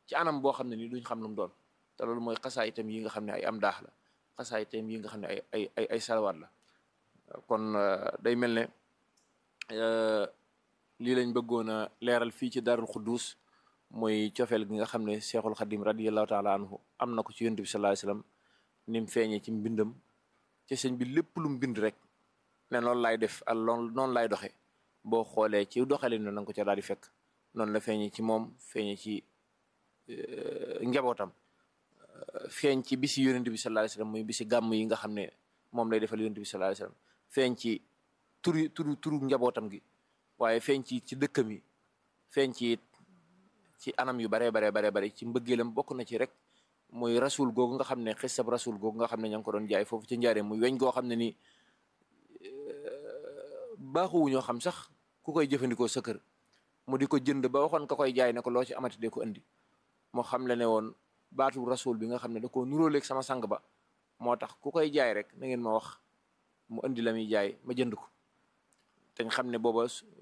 ci anam boo xam ne ni duñ xam lu mu doon te loolu mooy xasaay itam yi nga xam ne ay am daax la xasaay itam yi nga xam ne ay salawaat la kon day mel ne lii lañ bëggoon a leeral fii ci Daarul Xuddus mooy cofeel gi nga xam ne Seexul Xadim radiyallahu taala anhu am na ko ci yonent bi sallallahu alayhi wasallam ni mu feeñee ci mbindam ci sëñ bi lépp lu mu bind rek ne loolu laay def ak loolu noonu laay doxee boo xoolee ci doxalin na nga ko ca daal di fekk noonu la feeñee ci moom feeñee ci njabootam feeñ ci bisi yonent bi sallallahu alayhi wasallam muy bisi gàmm yi nga xam ne moom lay defal yonent bi sallallahu alayhi wasallam feeñ ci turu njabootam gi waaye feeñ ci dëkkam yi feeñ ci anam yu bare ci mbëggeelam bokk na ci rek muy rasul googu nga xam ne xisab rasul googu nga xam ne ña ngi ko doon jaay foofu ci njaaree muy weñ goo xam ne ni baaxuwuñoo xam sax ku koy jëfandikoo sa kër mu di ko jënd ba waxoon ka koy jaay ne ko loo ci amati de ko indi moo xam le ne woon baatu rasul bi nga xam ne da koo nuróoleeg sama sang ba moo tax ku koy jaay rek na ngeen ma wax mu indi la muy jaay ma jënd ko te ñu xam ne booba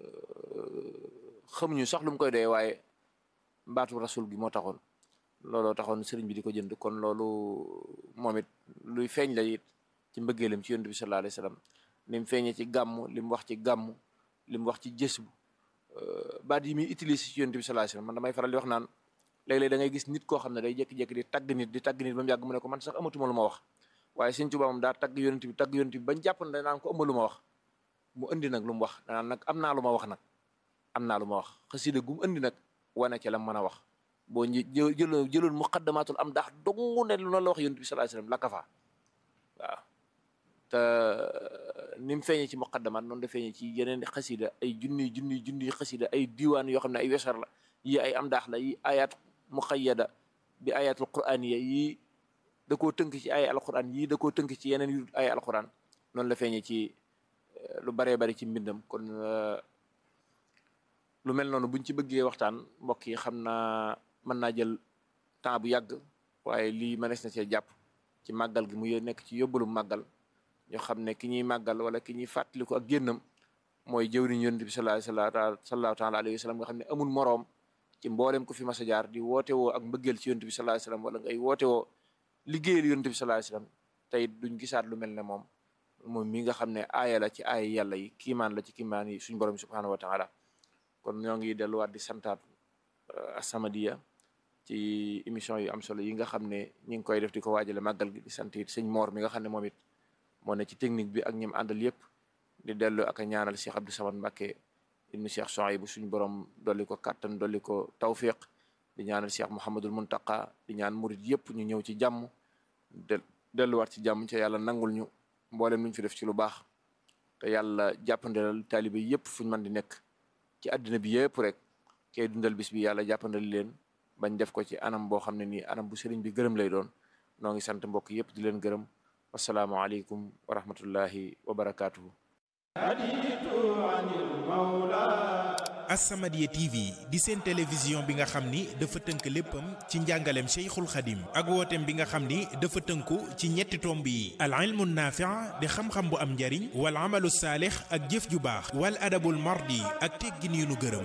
xamuñu sax lu mu koy doyee waaye baatu rasul gi moo taxoon looloo taxoon sëriñ bi di ko jënd kon loolu moom it luy feeñ la it ci mbëggeelam ci yonent bi sallallahu alayhi wasallam ni mu feeñee ci gàmm li mu wax ci gàmm li mu wax ci jës bu baat yi muy utiliser ci yonent bi sallallahu alayhi wasallam man damay faral di wax naan léeg-léeg da ngay gis nit koo xam ne day jékki-jékki di tagg nit ba mu yàgg mu ne ko man sax amatuma lu ma wax waaye Sëriñ Tuubaa moom daa tagg yonent bi bañ jàpp ne naan ko ëmb lu ma wax mu indi nag lu mu wax danaan nag am naa lu ma wax nag am naa lu ma wax xasida gu mu indi nag wane ca la mën a wax boo jëloon muqaddamatul am daax dongu ne lu na la wax yonent bi sallallahu alayhi wasallam la kafa waaw te ni mu feeñee ci muqaddamat noonu da feeñee ci yeneen xasida ay junni xasida ay diwaan yoo xam ne ay wesar la yi ay am daax la yi ayat muqayyada bi ayatul qur'aniya yi da koo tënk ci ay alquran yii da koo tënk ci yeneen yu ay alquran noonu la feeñee ci lu baree bari ci mbindam kon lu mel noonu buñ ci bëggee waxtaan mbokk yi xam naa mën naa jël temps bu yàgg waaye lii mënees na cee jàpp ci màggal gi mu nekk ci yóbbalu màggal ñoo xam ne ki ñuy màggal wala ki ñuy fàttaliku ak génnam mooy jëwriñ yonent bi sallallahu taala alayhi wa sallam nga xam ne amul moroom ci mboolem ko fi mas a jaar di woote woo ak mbëggeel ci yonent bi sallallahu alayhi wa sallam wala ngay woote woo liggéeyal yonent bi sallallahu alayhi wa sallam tey duñ gisaat lu mel ne moom mi nga xam ne aaya la ci aaya yàlla yi kiimaan la ci kiimaan yi suñ borom subhanahu wa taala kon ñoo ngi delluwaat di santaat As-Samadiyya ci émission yu am solo yi nga xam ne ñi ngi koy def di ko waajale màggal gi di sant it sëñ Mor mi nga xam ne moom it moo ne ci technique bi ak ñim àndal yëpp di dellu ak a ñaanal Cheikh Abdou Samad Mbacké ibnu Cheikh Souhaïbou suñu borom dolli ko kattan dolli ko tawfiq di ñaanal Cheikh Mouhamadul Muntaqa di ñaan murid yëpp ñu ñëw ci jàmm delluwaat ci jàmm ca yàlla nangul ñu mboolem luñ fi def ci lu baax te yàlla jàppandalal taalibe yëpp fuñ mën di nekk ci àddina bi yëpp rek kay dundal bis bi yàlla jàppandal leen bañ def ko ci anam boo xam ne nii anam bu sëriñ bi gërëm lay doon noo ngi sant mbokk yëpp di leen gërëm wassalaamu aleykum wa rahmatullahi wa barakaatuhu. As-Samadiyya TV di seen télévision bi nga xam ni dafa tënk léppam ci njàngaleem Cheikhul Khadim ak wooteem bi nga xam ni dafa tënku ci ñetti tomb yi al ilmu naafi' di xam-xam bu am njariñ wal amalu saalix ak jëf ju baax wal adabul mardi ak teggin yu nu gërëm.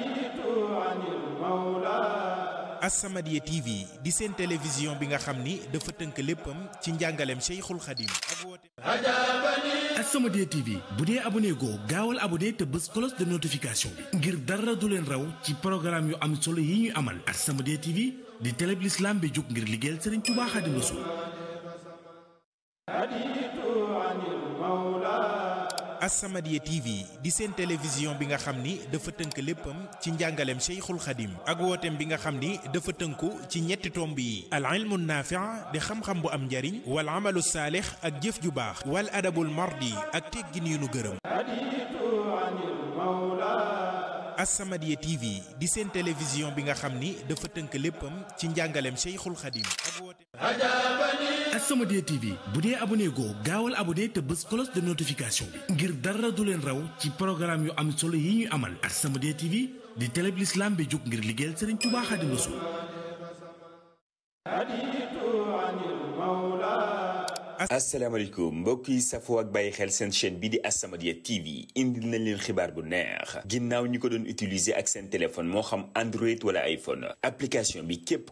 As-Samadiyya TV di seen télévision bi nga xam ni dafa tënk léppam ci njàngaleem Cheikhul Khadim ak wooteem. As-Samadiyya TV bu dee abonné goo gaawal abonné te bës cloche de notification bi ngir dara du leen raw ci programme yu am solo yi ñuy amal. As-Samadiyya TV di télé bi l'islam bi jóg ngir liggéeyal Serigne Touba Xaadimu Rasuul. As-Samadiyya TV di seen télévision bi nga xam ni dafa tënk léppam ci njàngaleem Cheikhul Khadim ak wooteem bi nga xam ni dafa tënku ci ñetti tomb yi al ilmu naafi' di xam-xam bu am njariñ wal amalu saalix ak jëf ju baax wal adabul mardi ak teggin yu nu gërëm. As-Samadiyya TV di seen télévision bi nga xam ni dafa tënk léppam ci njàngaleem Cheikhul Khadim ak wooteem. As-Samadiyya TV bu dee abonné goo gaawal abonné te bës cloche de notification bi ngir dara du leen raw ci programme yu am solo yi ñuy amal. As-Samadiyya TV di télé bi l'islam bi jóg ngir liggéeyal Serigne Touba Xaadimu Rasuul. asalaamaaleykum mbokk yi safoo ak bàyyi xel seen chaîne bi di As-Samadiyya TV indil nañ leen xibaar bu neex ginnaaw ñi ko doon utiliser ak seen téléphone moo xam Android wala iPhone application bi képp